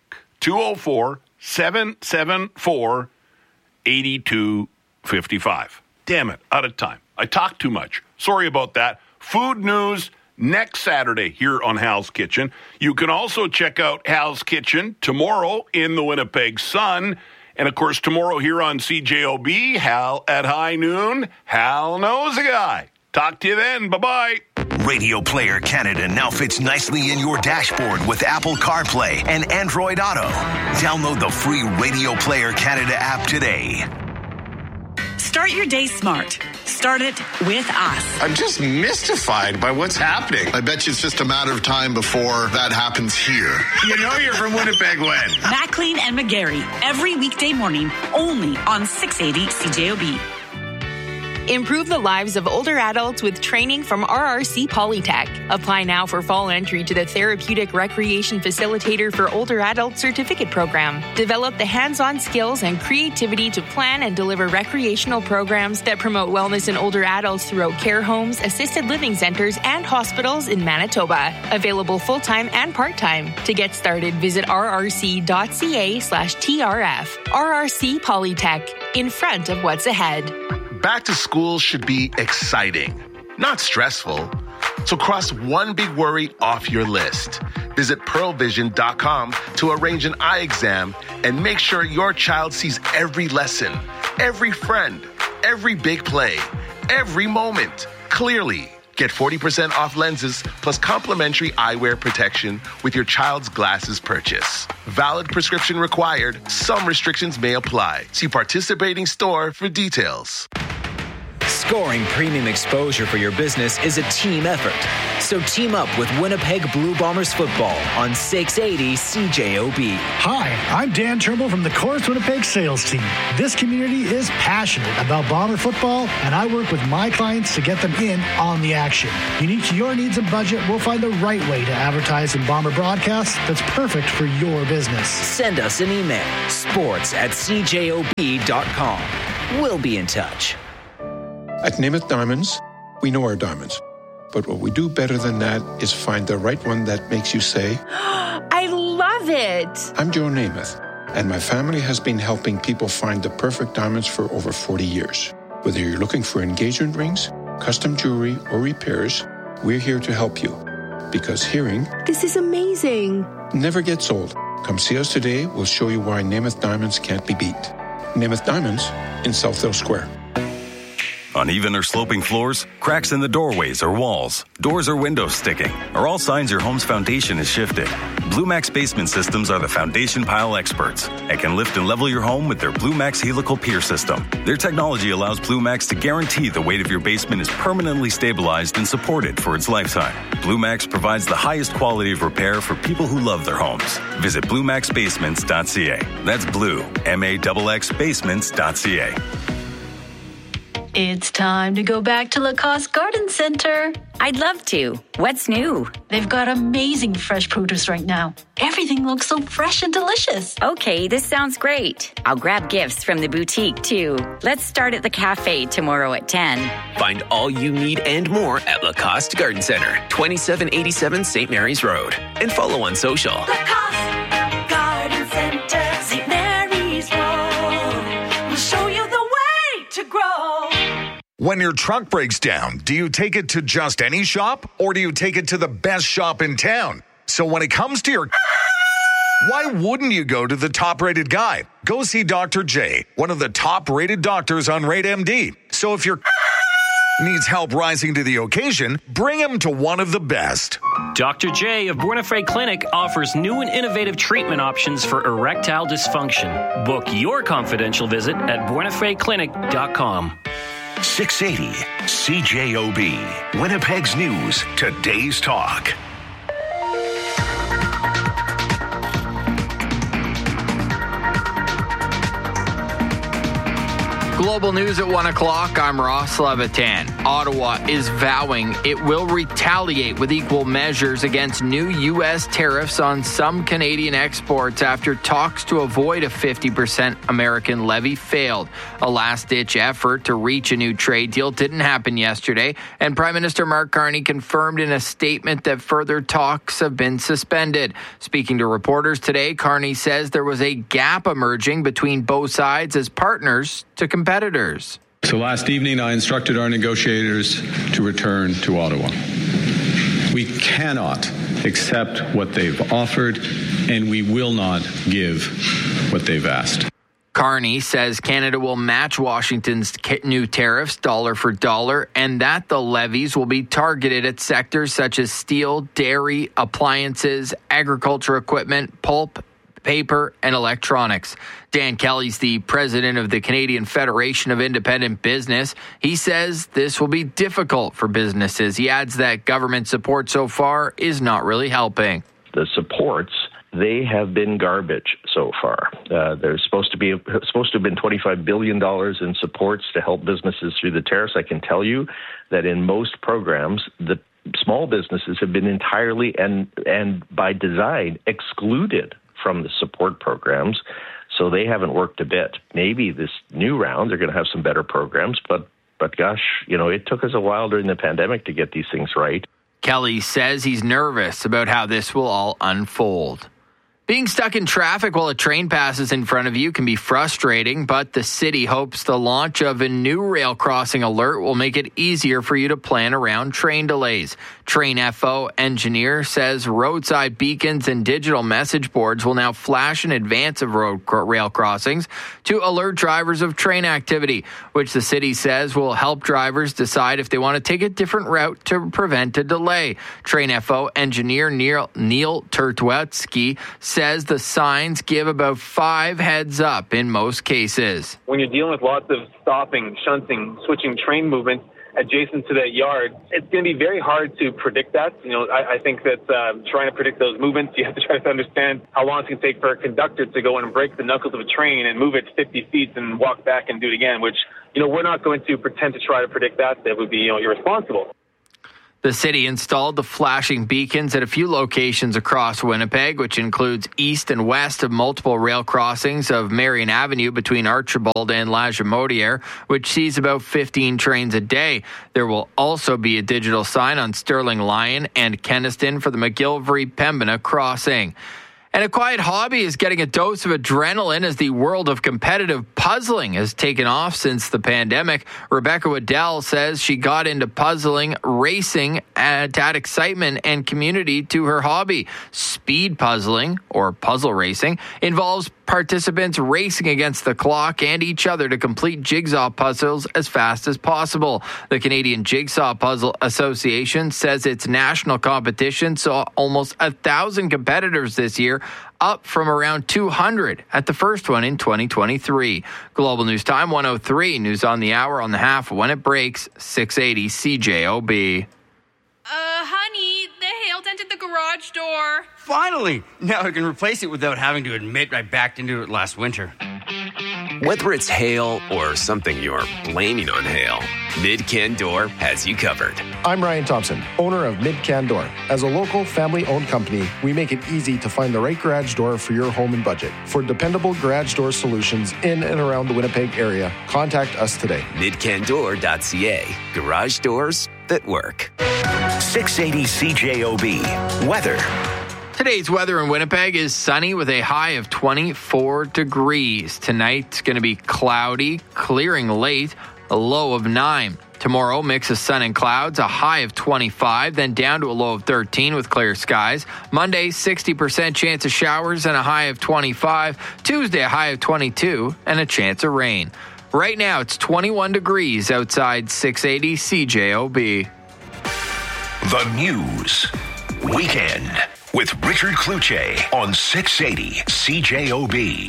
204-774-8255. Damn it, out of time. I talk too much. Sorry about that. Food news next Saturday here on Hal's Kitchen. You can also check out Hal's Kitchen tomorrow in the Winnipeg Sun. And, of course, tomorrow here on CJOB, Hal at high noon. Hal knows a guy. Talk to you then. Bye-bye. Radio Player Canada now fits nicely in your dashboard with Apple CarPlay and Android Auto. Download the free Radio Player Canada app today. Start your day smart. Start it with us. I'm just mystified by what's happening. I bet you it's just a matter of time before that happens here. You know you're from Winnipeg when? Maclean and McGarry, every weekday morning, only on 680 CJOB. Improve the lives of older adults with training from RRC Polytech. Apply now for fall entry to the Therapeutic Recreation Facilitator for Older Adult Certificate Program. Develop the hands-on skills and creativity to plan and deliver recreational programs that promote wellness in older adults throughout care homes, assisted living centers, and hospitals in Manitoba. Available full-time and part-time. To get started, visit rrc.ca/TRF. RRC Polytech. In front of what's ahead. Back to school should be exciting, not stressful. So cross one big worry off your list. Visit pearlvision.com to arrange an eye exam and make sure your child sees every lesson, every friend, every big play, every moment clearly Get 40% off lenses plus complimentary eyewear protection with your child's glasses purchase. Valid prescription required. Some restrictions may apply. See participating store for details. Scoring premium exposure for your business is a team effort. So team up with Winnipeg Blue Bombers football on 680 CJOB. Hi, I'm Dan Trimble from the Chorus Winnipeg sales team. This community is passionate about Bomber football, and I work with my clients to get them in on the action. Unique to your needs and budget, we'll find the right way to advertise in Bomber broadcasts that's perfect for your business. Send us an email, sports@cjob.com. We'll be in touch. At Namath Diamonds, we know our diamonds. But what we do better than that is find the right one that makes you say, I love it. I'm Joe Namath, and my family has been helping people find the perfect diamonds for over 40 years. Whether you're looking for engagement rings, custom jewelry, or repairs, we're here to help you. Because hearing, this is amazing, never gets old. Come see us today. We'll show you why Namath Diamonds can't be beat. Namath Diamonds in Southdale Square. Uneven or sloping floors, cracks in the doorways or walls, doors or windows sticking, are all signs your home's foundation is shifted. Blue Max Basement Systems are the foundation pile experts and can lift and level your home with their Blue Max Helical Pier System. Their technology allows Blue Max to guarantee the weight of your basement is permanently stabilized and supported for its lifetime. Blue Max provides the highest quality of repair for people who love their homes. Visit BlueMaxBasements.ca. That's Blue, MAXX Basements.ca. It's time to go back to Lacoste Garden Center. I'd love to. What's new? They've got amazing fresh produce right now. Everything looks so fresh and delicious. Okay, this sounds great. I'll grab gifts from the boutique, too. Let's start at the cafe tomorrow at 10. Find all you need and more at Lacoste Garden Center, 2787 St. Mary's Road. And follow on social. Lacoste Garden Center, St. Mary's Road. We'll show you the way to grow. When your truck breaks down, do you take it to just any shop or do you take it to the best shop in town? So when it comes to your... Why wouldn't you go to the top-rated guy? Go see Dr. J, one of the top-rated doctors on RateMD. So if your needs help rising to the occasion, bring him to one of the best. Dr. J of Buena Clinic offers new and innovative treatment options for erectile dysfunction. Book your confidential visit at buenafreclinic.com. 680 CJOB, Winnipeg's News, Today's Talk. Global news at 1 o'clock. I'm Ross Levitan. Ottawa is vowing it will retaliate with equal measures against new U.S. tariffs on some Canadian exports after talks to avoid a 50% American levy failed. A last-ditch effort to reach a new trade deal didn't happen yesterday, and Prime Minister Mark Carney confirmed in a statement that further talks have been suspended. Speaking to reporters today, Carney says there was a gap emerging between both sides as partners to competitors. So last evening, I instructed our negotiators to return to Ottawa. We cannot accept what they've offered, and we will not give what they've asked. Carney says Canada will match Washington's new tariffs dollar for dollar, and that the levies will be targeted at sectors such as steel, dairy, appliances, agriculture equipment, pulp, paper, and electronics. Dan Kelly's the president of the Canadian Federation of Independent Business. He says this will be difficult for businesses. He adds that government support so far is not really helping. The supports, they have been garbage so far. There's supposed to have been $25 billion in supports to help businesses through the tariffs. I can tell you that in most programs, the small businesses have been entirely and by design excluded from the support programs, so they haven't worked a bit. Maybe this new round they're going to have some better programs, but gosh, it took us a while during the pandemic to get these things right. Kelly says he's nervous about how this will all unfold. Being stuck in traffic while a train passes in front of you can be frustrating, but the city hopes the launch of a new rail crossing alert will make it easier for you to plan around train delays. Train FO engineer says roadside beacons and digital message boards will now flash in advance of rail crossings to alert drivers of train activity, which the city says will help drivers decide if they want to take a different route to prevent a delay. Train FO engineer Neil Turtwetsky says the signs give about 5 heads up in most cases. When you're dealing with lots of stopping, shunting, switching train movements adjacent to that yard, it's going to be very hard to predict that. I think that trying to predict those movements, you have to try to understand how long it's going to take for a conductor to go in and break the knuckles of a train and move it 50 feet and walk back and do it again, which, we're not going to pretend to try to predict that. That would be, irresponsible. The city installed the flashing beacons at a few locations across Winnipeg, which includes east and west of multiple rail crossings of Marion Avenue between Archibald and La Jamodière, which sees about 15 trains a day. There will also be a digital sign on Sterling Lyon and Kenaston for the McGillivray-Pembina crossing. And a quiet hobby is getting a dose of adrenaline as the world of competitive puzzling has taken off since the pandemic. Rebecca Waddell says she got into puzzling, racing, to add excitement and community to her hobby. Speed puzzling, or puzzle racing, involves participants racing against the clock and each other to complete jigsaw puzzles as fast as possible. The Canadian Jigsaw Puzzle Association says its national competition saw almost 1,000 competitors this year, up from around 200 at the first one in 2023. Global News Time 103, news on the hour, on the half when it breaks, 680 CJOB. Honey, the hail dented the garage door. Finally! Now I can replace it without having to admit I backed into it last winter. Whether it's hail or something you're blaming on hail, Mid-Can Door has you covered. I'm Ryan Thompson, owner of Mid-Can Door. As a local, family-owned company, we make it easy to find the right garage door for your home and budget. For dependable garage door solutions in and around the Winnipeg area, contact us today. MidCanDoor.ca. Garage doors that work. 680 CJOB. Weather. Today's weather in Winnipeg is sunny with a high of 24 degrees. Tonight's going to be cloudy, clearing late, a low of 9. Tomorrow, mix of sun and clouds, a high of 25, then down to a low of 13 with clear skies. Monday, 60% chance of showers and a high of 25. Tuesday, a high of 22 and a chance of rain. Right now, it's 21 degrees outside 680 CJOB. The News. Weekend with Richard Cloutier on 680 CJOB.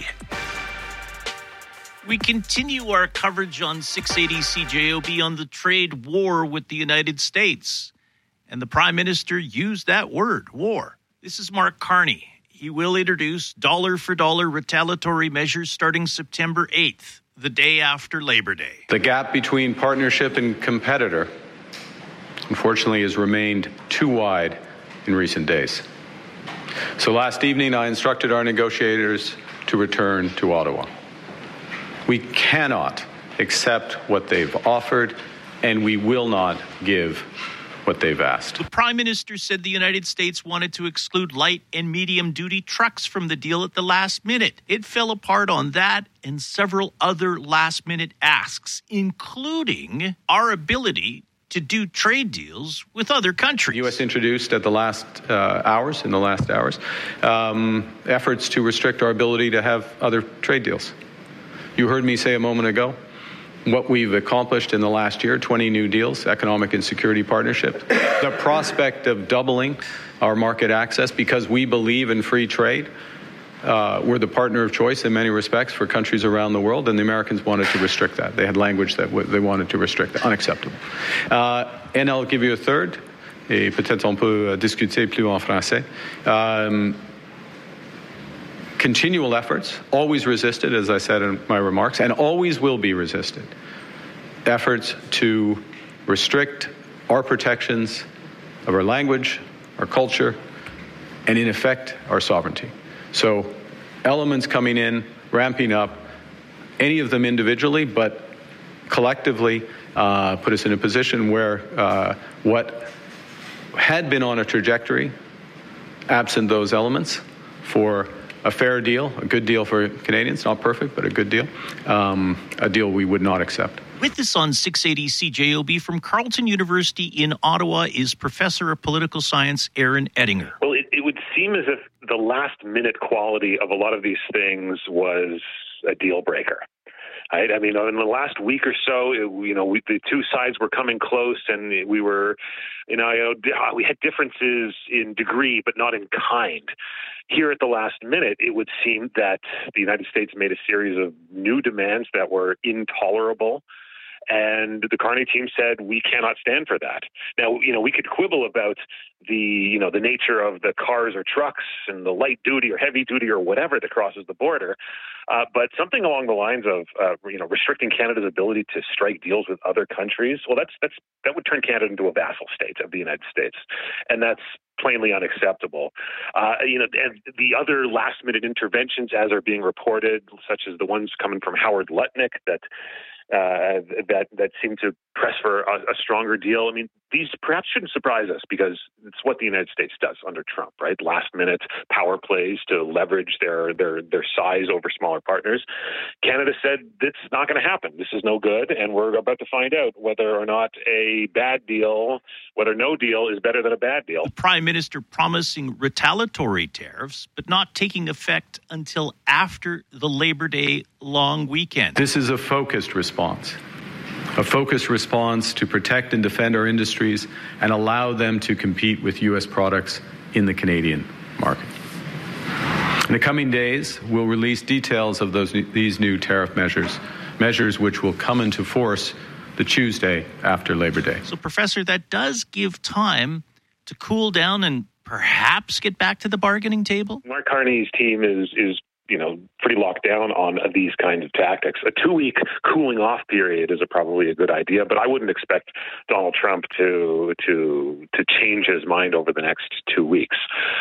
We continue our coverage on 680 CJOB on the trade war with the United States. And the Prime Minister used that word, war. This is Mark Carney. He will introduce dollar-for-dollar retaliatory measures starting September 8th, the day after Labor Day. The gap between partnership and competitor, unfortunately, has remained too wide in recent days. So last evening, I instructed our negotiators to return to Ottawa. We cannot accept what they've offered, and we will not give what they've asked. The Prime Minister said the United States wanted to exclude light and medium-duty trucks from the deal at the last minute. It fell apart on that and several other last-minute asks, including our ability to do trade deals with other countries. The U.S. introduced in the last hours, efforts to restrict our ability to have other trade deals. You heard me say a moment ago what we've accomplished in the last year, 20 new deals, economic and security partnerships. The prospect of doubling our market access because we believe in free trade. We're the partner of choice in many respects for countries around the world, and the Americans wanted to restrict that. They had language that they wanted to restrict that. Unacceptable. And I'll give you a third, et peut-être on peut discuter plus en français. Continual efforts, always resisted, as I said in my remarks, and always will be resisted. Efforts to restrict our protections of our language, our culture, and in effect, our sovereignty. So elements coming in, ramping up, any of them individually, but collectively put us in a position where what had been on a trajectory, absent those elements, for a fair deal, a good deal for Canadians, not perfect, but a good deal, a deal we would not accept. With us on 680 CJOB from Carleton University in Ottawa is Professor of Political Science Aaron Ettinger. Well, it would seem as if the last-minute quality of a lot of these things was a deal breaker. Right? I mean, in the last week or so, the two sides were coming close, and we were, we had differences in degree, but not in kind. Here at the last minute, it would seem that the United States made a series of new demands that were intolerable. And the Carney team said, we cannot stand for that. Now, we could quibble about the nature of the cars or trucks and the light duty or heavy duty or whatever that crosses the border. But something along the lines of, restricting Canada's ability to strike deals with other countries, well, that would turn Canada into a vassal state of the United States. And that's plainly unacceptable. And the other last-minute interventions, as are being reported, such as the ones coming from Howard Lutnick that seem to press for a stronger deal. I mean, these perhaps shouldn't surprise us because it's what the United States does under Trump, right? Last-minute power plays to leverage their size over smaller partners. Canada said it's not going to happen. This is no good, and we're about to find out whether or not a bad deal, whether no deal is better than a bad deal. The Prime Minister promising retaliatory tariffs, but not taking effect until after the Labor Day long weekend. This is a focused response. A focused response to protect and defend our industries and allow them to compete with U.S. products in the Canadian market. In the coming days, we'll release details of these new tariff measures which will come into force the Tuesday after Labor Day. So, Professor, that does give time to cool down and perhaps get back to the bargaining table? Mark Carney's team is pretty locked down on these kinds of tactics. A 2-week cooling off period is probably a good idea, but I wouldn't expect Donald Trump to change his mind over the next 2 weeks.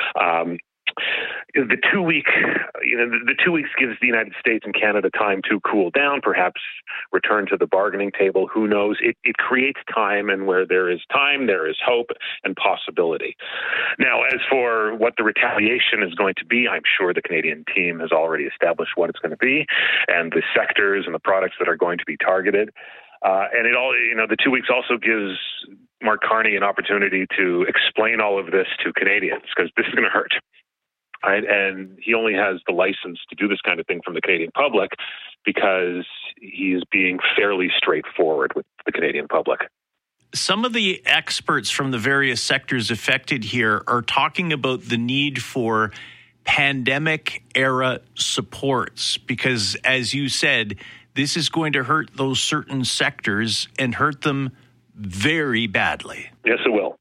The 2 weeks gives the United States and Canada time to cool down, perhaps return to the bargaining table. Who knows? It creates time, and where there is time, there is hope and possibility. Now, as for what the retaliation is going to be, I'm sure the Canadian team has already established what it's going to be and the sectors and the products that are going to be targeted. And the 2 weeks also gives Mark Carney an opportunity to explain all of this to Canadians, because this is going to hurt. Right? And he only has the license to do this kind of thing from the Canadian public because he is being fairly straightforward with the Canadian public. Some of the experts from the various sectors affected here are talking about the need for pandemic-era supports because, as you said, this is going to hurt those certain sectors and hurt them very badly. Yes, it will.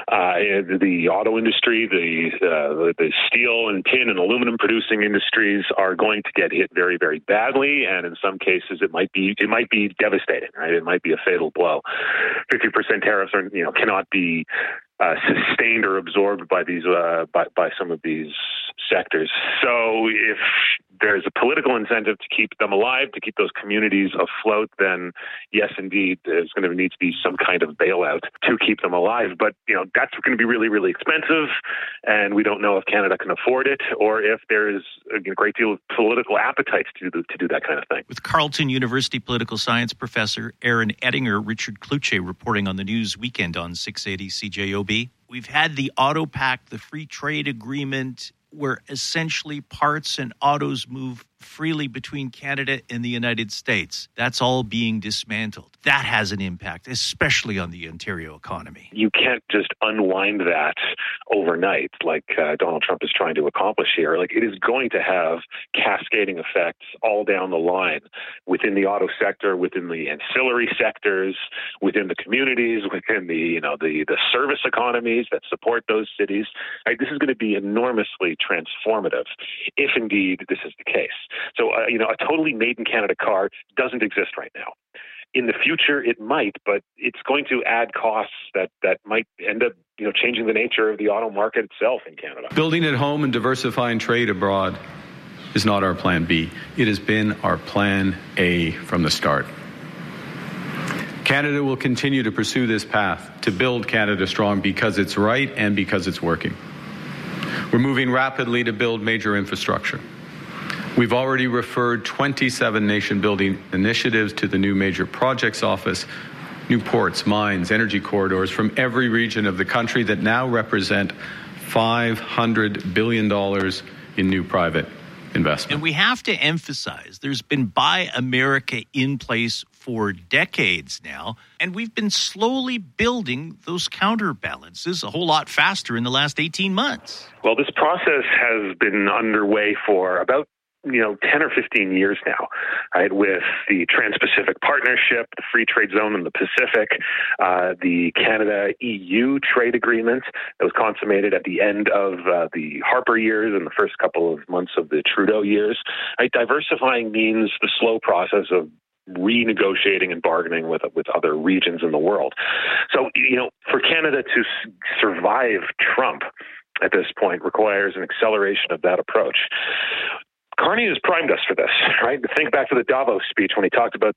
The auto industry, the steel and tin and aluminum producing industries are going to get hit very, very badly, and in some cases it might be devastating. Right, it might be a fatal blow. 50% tariffs cannot be sustained or absorbed by these by some of these sectors. So if there's a political incentive to keep them alive, to keep those communities afloat, then yes, indeed, there's going to need to be some kind of bailout to keep them alive. But that's going to be really, really expensive, and we don't know if Canada can afford it or if there is a great deal of political appetite to do that kind of thing. With Carleton University political science professor Aaron Ettinger, Richard Kluche reporting on the News Weekend on 680 CJOB. We've had the Auto Pact, the free trade agreement, where essentially parts and autos move freely between Canada and the United States. That's all being dismantled. That has an impact, especially on the Ontario economy. You can't just unwind that overnight like Donald Trump is trying to accomplish here. Like, it is going to have cascading effects all down the line within the auto sector, within the ancillary sectors, within the communities, within the service economies that support those cities. Right? This is going to be enormously transformative if indeed this is the case. So, a totally made in Canada car doesn't exist right now. In the future, it might, but it's going to add costs that might end up, changing the nature of the auto market itself in Canada. Building at home and diversifying trade abroad is not our plan B. It has been our plan A from the start. Canada will continue to pursue this path to build Canada strong because it's right and because it's working. We're moving rapidly to build major infrastructure. We've already referred 27 nation-building initiatives to the new major projects office, new ports, mines, energy corridors from every region of the country that now represent $500 billion in new private investment. And we have to emphasize there's been Buy America in place for decades now, and we've been slowly building those counterbalances a whole lot faster in the last 18 months. Well, this process has been underway for about 10 or 15 years now, right? With the Trans-Pacific Partnership, the Free Trade Zone in the Pacific, the Canada-EU trade agreement that was consummated at the end of the Harper years and the first couple of months of the Trudeau years. Right? Diversifying means the slow process of renegotiating and bargaining with other regions in the world. So, for Canada to survive Trump at this point requires an acceleration of that approach. Carney has primed us for this, right? Think back to the Davos speech when he talked about